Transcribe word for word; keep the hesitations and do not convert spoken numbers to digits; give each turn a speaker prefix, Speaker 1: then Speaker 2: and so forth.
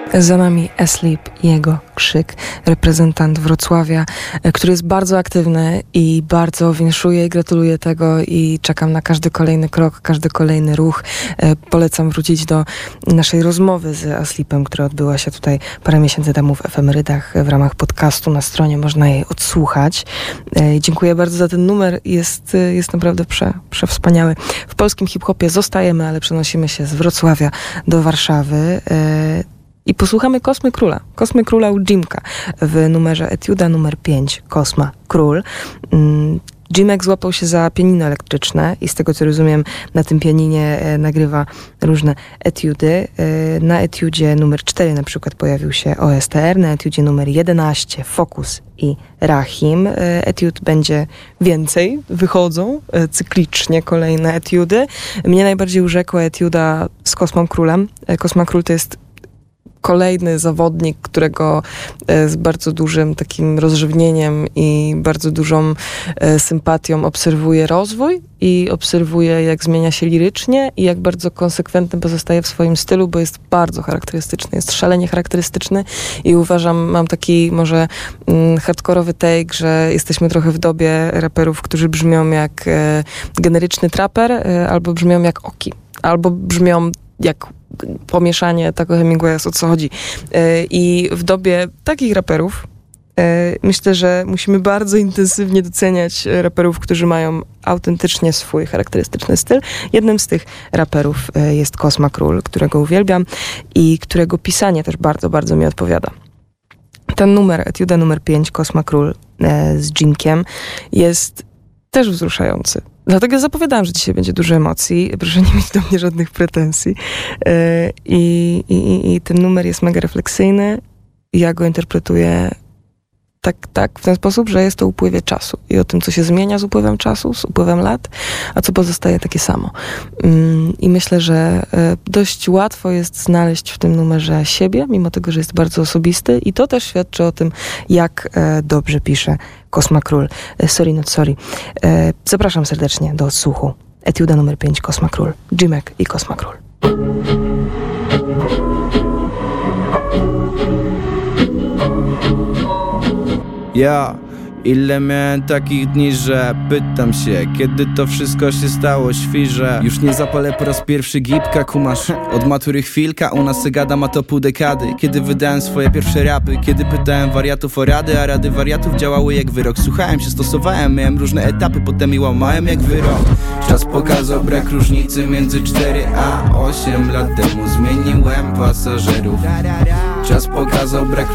Speaker 1: Za nami Asleep i jego krzyk, reprezentant Wrocławia, który jest bardzo aktywny i bardzo winszuję i gratuluję tego i czekam na każdy kolejny krok, każdy kolejny ruch. Polecam wrócić do naszej rozmowy z Asleepem, która odbyła się tutaj parę miesięcy temu w Efemerydach w ramach podcastu. Na stronie można jej odsłuchać. Dziękuję bardzo za ten numer. Jest, jest naprawdę prze, przewspaniały. W polskim hip-hopie zostajemy, ale przenosimy się z Wrocławia do Warszawy. I posłuchamy Kosmy Króla. Kosmy Króla u Jimka w numerze Etiuda numer pięć, Kosma Król. Jimek złapał się za pianino elektryczne i z tego co rozumiem na tym pianinie e, nagrywa różne etiudy. E, na etiudzie numer cztery na przykład pojawił się O S T R, na etiudzie numer jedenaście Fokus i Rahim. E, etiud będzie więcej, wychodzą e, cyklicznie kolejne etiudy. Mnie najbardziej urzekła etiuda z Kosmą Królem. E, Kosma Król to jest kolejny zawodnik, którego z bardzo dużym takim rozrzewnieniem i bardzo dużą sympatią obserwuję rozwój i obserwuję, jak zmienia się lirycznie i jak bardzo konsekwentny pozostaje w swoim stylu, bo jest bardzo charakterystyczny, jest szalenie charakterystyczny i uważam, mam taki może mm, hardkorowy take, że jesteśmy trochę w dobie raperów, którzy brzmią jak e, generyczny traper, e, albo brzmią jak Oki, albo brzmią jak pomieszanie tego Hemingwaya, o co chodzi. I w dobie takich raperów myślę, że musimy bardzo intensywnie doceniać raperów, którzy mają autentycznie swój charakterystyczny styl. Jednym z tych raperów jest Kosma Król, którego uwielbiam i którego pisanie też bardzo, bardzo mi odpowiada. Ten numer, etiuda numer pięć, Kosma Król z Jimkiem, jest też wzruszający. Dlatego zapowiadałam, że dzisiaj będzie dużo emocji. Proszę nie mieć do mnie żadnych pretensji. I, i, i ten numer jest mega refleksyjny. Ja go interpretuję tak, tak, w ten sposób, że jest to upływie czasu. I o tym, co się zmienia z upływem czasu, z upływem lat, a co pozostaje takie samo. I myślę, że dość łatwo jest znaleźć w tym numerze siebie, mimo tego, że jest bardzo osobisty. I to też świadczy o tym, jak dobrze pisze Kosma Król. Sorry, not sorry. Zapraszam serdecznie do odsłuchu. Etiuda numer pięć, Kosma Król. Jimek i Kosma Król.
Speaker 2: Ja, ile miałem takich dni, że pytam się, kiedy to wszystko się stało świże. Już nie zapalę po raz pierwszy gipka, kumasz. Od matury chwilka, u nas se gada ma to pół dekady. Kiedy wydałem swoje pierwsze rapy, kiedy pytałem wariatów o rady, a rady wariatów działały jak wyrok. Słuchałem się, stosowałem, miałem różne etapy, potem i łamałem jak wyrok. Czas pokazał brak różnicy między cztery a osiem lat temu zmieniłem pasażerów. Czas pokazał brak